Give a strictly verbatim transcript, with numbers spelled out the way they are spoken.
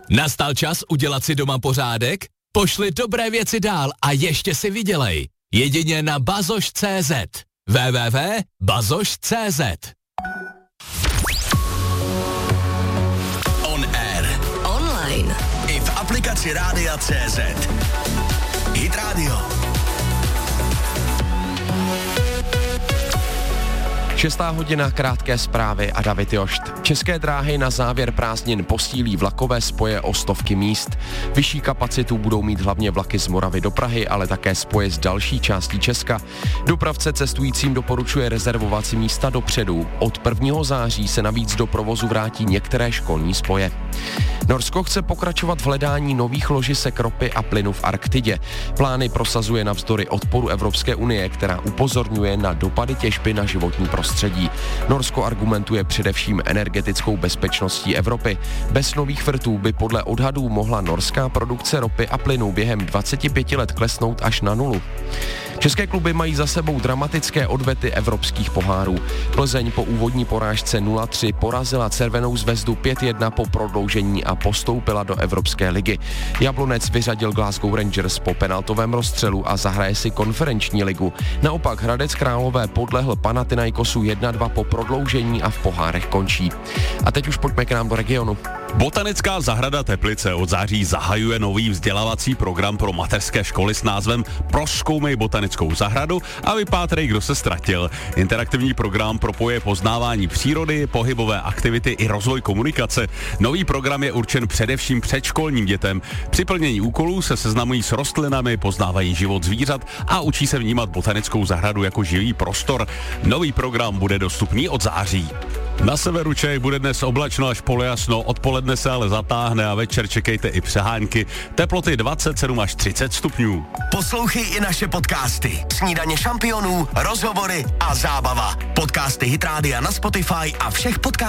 Nastal čas udělat si doma pořádek? Pošli dobré věci dál a ještě si vydělej. Jedině na bazoš tečka cé zet. w w w tečka bazoš tečka cé zet. On air. Online. I v aplikaci Rádia tečka cé zet. Hit Radio. Šestá hodina, krátké zprávy a David Jošt. České dráhy na závěr prázdnin posílí vlakové spoje o stovky míst. Vyšší kapacitu budou mít hlavně vlaky z Moravy do Prahy, ale také spoje z další částí Česka. Dopravce cestujícím doporučuje rezervovat si místa dopředu. Od prvního září se navíc do provozu vrátí některé školní spoje. Norsko chce pokračovat v hledání nových ložisek ropy a plynu v Arktidě. Plány prosazuje navzdory odporu Evropské unie, která upozorňuje na dopady těžby na životní prostředí. Norsko argumentuje především energetickou bezpečností Evropy. Bez nových vrtů by podle odhadů mohla norská produkce ropy a plynu během dvaceti pěti let klesnout až na nulu. České kluby mají za sebou dramatické odvety evropských pohárů. Plzeň po úvodní porážce nula tři porazila Červenou zvezdu pět jedna po prodloužení a postoupila do Evropské ligy. Jablonec vyřadil Glasgow Rangers po penaltovém rozstřelu a zahraje si konferenční ligu. Naopak Hradec Králové podlehl Panathinaikosu jedna dva po prodloužení a v pohárech končí. A teď už pojďme k nám do regionu. Botanická zahrada Teplice od září zahajuje nový vzdělávací program pro mateřské školy s názvem Prozkoumej botanickou zahradu a vypátrej, kdo se ztratil. Interaktivní program propoje poznávání přírody, pohybové aktivity i rozvoj komunikace. Nový program je určen především předškolním dětem. Při plnění úkolů se seznamují s rostlinami, poznávají život zvířat a učí se vnímat botanickou zahradu jako živý prostor. Nový program bude dostupný od září. Na severu Čech bude dnes oblačno až polojasno, odpoledne se ale zatáhne a večer čekejte i přehánky. Teploty dvacet sedm až třicet stupňů. Poslouchej i naše podcasty. Snídaně šampionů, rozhovory a zábava. Podcasty Hit Rádia na Spotify a všech podcastů.